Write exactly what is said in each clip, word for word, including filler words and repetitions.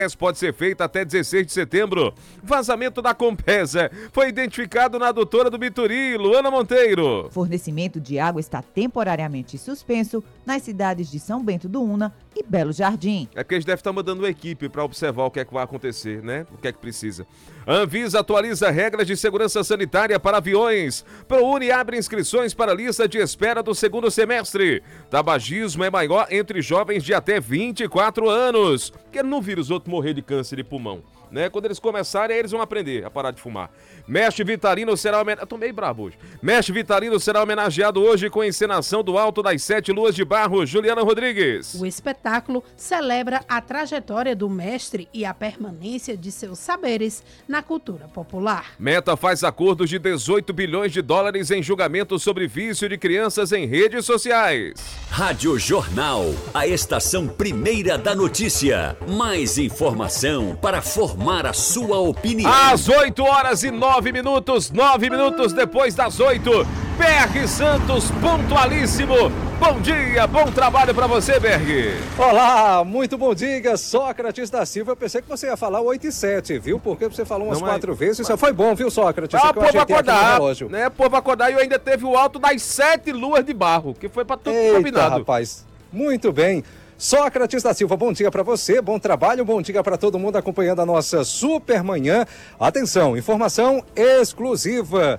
pode ser feita até dezesseis de setembro. Vazamento da Compesa foi identificado na adutora do Bituri, Luana Monteiro. Fornecimento de água está temporariamente suspenso nas cidades de São Bento do Una e Belo Jardim. É que eles devem estar mandando uma equipe para observar o que é que vai acontecer, né? O que é que precisa. Anvisa atualiza regras de segurança sanitária para aviões. ProUni abre inscrições para a lista de espera do segundo semestre. Tabagismo é maior entre jovens de até vinte e quatro anos. Quero não vir os outros morrer de câncer de pulmão, né? Quando eles começarem, aí eles vão aprender a parar de fumar. Mestre Vitalino será homenageado... Eu tô meio brabo hoje. Mestre Vitalino será homenageado hoje com a encenação do Alto das Sete Luas de Barro. Juliana Rodrigues. O espetáculo celebra a trajetória do mestre e a permanência de seus saberes na cultura popular. Meta faz acordos de dezoito bilhões de dólares em julgamento sobre vício de crianças em redes sociais. Rádio Jornal, a estação primeira da notícia. Mais informação para formar a sua opinião. Às oito horas e nove minutos, nove minutos depois das oito, Berg Santos, pontualíssimo. Bom dia, bom trabalho para você, Berg. Olá, muito bom dia, Sócrates da Silva. Eu pensei que você ia falar oito e sete, viu? Porque você falou umas Não, quatro mas... vezes. Isso foi bom, viu, Sócrates? Ah, povo acordar, né? Povo acordar e ainda teve o alto das sete luas de barro, que foi para tudo Eita, combinado. Rapaz, muito bem. Sócrates da Silva, bom dia para você, bom trabalho, bom dia para todo mundo acompanhando a nossa super manhã. Atenção, informação exclusiva.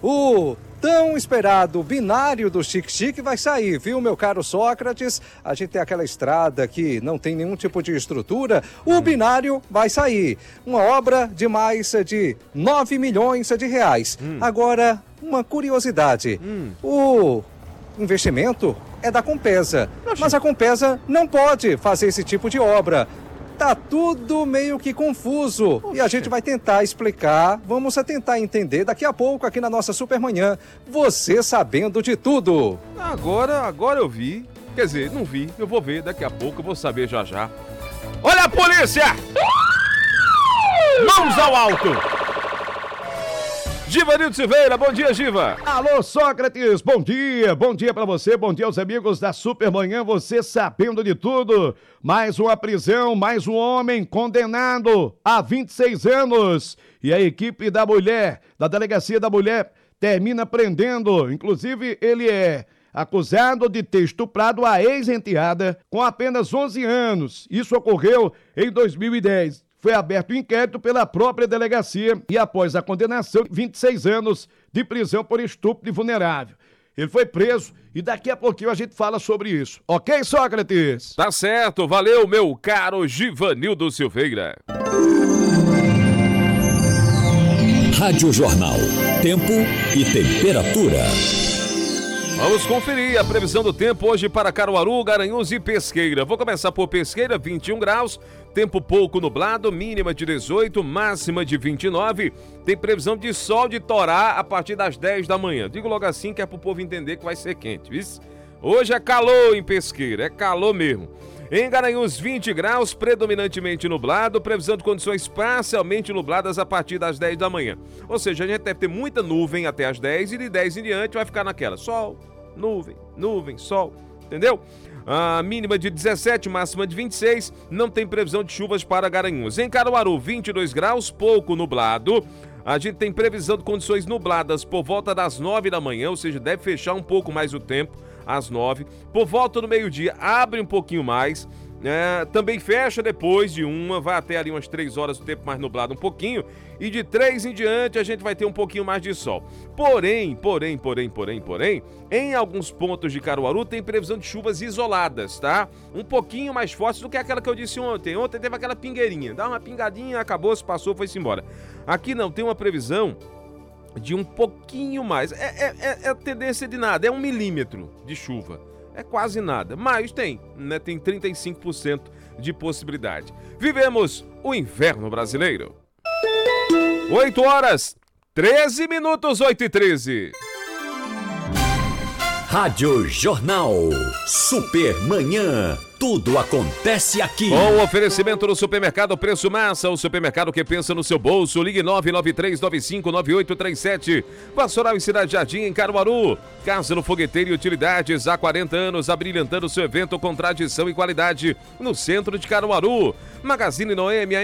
O tão esperado binário do Chique Chique vai sair, viu, meu caro Sócrates? A gente tem aquela estrada que não tem nenhum tipo de estrutura. O binário vai sair. Uma obra de mais de nove milhões de reais. Hum. Agora, uma curiosidade. Hum. O investimento é da Compesa, mas a Compesa não pode fazer esse tipo de obra. Tá tudo meio que confuso. Oxe. E a gente vai tentar explicar, vamos tentar entender daqui a pouco aqui na nossa Supermanhã, você sabendo de tudo. Agora, agora eu vi, quer dizer, não vi, eu vou ver daqui a pouco, eu vou saber já já. Olha a polícia! Mãos ao alto! Givanildo Silveira, bom dia, Giva. Alô, Sócrates, bom dia, bom dia pra você, bom dia aos amigos da Supermanhã, você sabendo de tudo. Mais uma prisão, mais um homem condenado a vinte e seis anos. E a equipe da mulher, da Delegacia da Mulher, termina prendendo, inclusive ele é acusado de ter estuprado a ex-enteada com apenas onze anos. Isso ocorreu em dois mil e dez. Foi aberto o inquérito pela própria delegacia e após a condenação, vinte e seis anos de prisão por estupro de vulnerável. Ele foi preso e daqui a pouquinho a gente fala sobre isso. Ok, Sócrates? Tá certo, valeu, meu caro Givanildo Silveira. Rádio Jornal, tempo e temperatura. Vamos conferir a previsão do tempo hoje para Caruaru, Garanhuns e Pesqueira. Vou começar por Pesqueira, vinte e um graus, tempo pouco nublado, mínima de dezoito, máxima de vinte e nove. Tem previsão de sol de Torá a partir das dez da manhã. Digo logo assim que é para o povo entender que vai ser quente, viu? Hoje é calor em Pesqueira, é calor mesmo. Em Garanhuns, vinte graus, predominantemente nublado, previsão de condições parcialmente nubladas a partir das dez da manhã. Ou seja, a gente deve ter muita nuvem até as dez e de dez em diante vai ficar naquela. Sol, nuvem, nuvem, sol, entendeu? A mínima de dezessete, máxima de vinte e seis, não tem previsão de chuvas para Garanhuns. Em Caruaru, vinte e dois graus, pouco nublado. A gente tem previsão de condições nubladas por volta das nove da manhã, ou seja, deve fechar um pouco mais o tempo. Às nove, por volta do meio-dia abre um pouquinho mais, é, também fecha depois de uma, vai até ali umas três horas, o tempo mais nublado um pouquinho, e de três em diante a gente vai ter um pouquinho mais de sol. Porém, porém, porém, porém, porém, em alguns pontos de Caruaru tem previsão de chuvas isoladas, tá? Um pouquinho mais fortes do que aquela que eu disse ontem. Ontem teve aquela pingueirinha, dá uma pingadinha, acabou, se passou, foi-se embora. Aqui não, tem uma previsão de um pouquinho mais, é, é, é a tendência de nada, é um milímetro de chuva, é quase nada, mas tem, né, tem trinta e cinco por cento de possibilidade. Vivemos o inverno brasileiro. oito horas, treze minutos, oito e treze. Rádio Jornal, Supermanhã. Tudo acontece aqui. Com o oferecimento do Supermercado Preço Massa, o supermercado que pensa no seu bolso. Ligue nove nove três nove cinco nove oito três sete. Vassoural em Cidade Jardim, em Caruaru. Casa no Fogueteiro e Utilidades, há quarenta anos, abrilhantando seu evento com tradição e qualidade no centro de Caruaru. Magazine Noêmia.